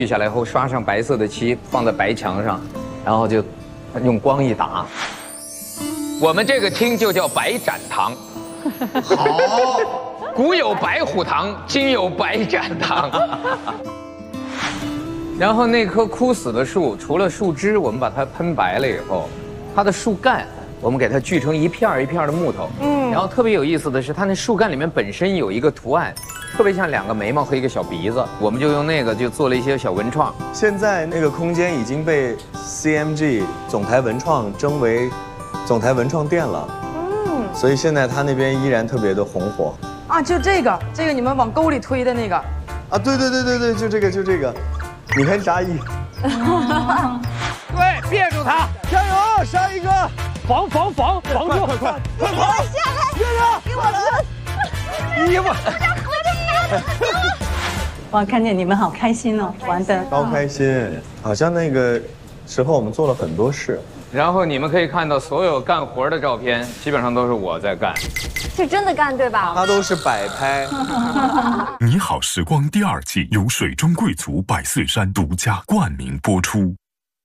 锯下来后刷上白色的漆，放在白墙上，然后就用光一打。我们这个厅就叫白展堂。 好， 古有白虎堂，今有白展堂。然后那棵枯死的树，除了树枝我们把它喷白了以后，它的树干我们给它锯成一片一片的木头。然后特别有意思的是，它那树干里面本身有一个图案，特别像2个眉毛和一个小鼻子，我们就用那个就做了一些小文创。 现在那个空间已经被 CMG 总台文创征为总台文创店了。所以现在它那边依然特别的红火。 啊，就这个你们往沟里推的那个。 啊，对，就这个，你看扎意。 对，别住它， 加油，上一个， 防住， 快！ 下来，给我吃。 你我。 哇，看见你们好开心哦，玩的超开心，好像那个时候我们做了很多事。 然后你们可以看到所有干活的照片，基本上都是我在干。 是真的干对吧？ 它都是摆拍。 你好时光第2季由水中贵族百岁山独家冠名播出。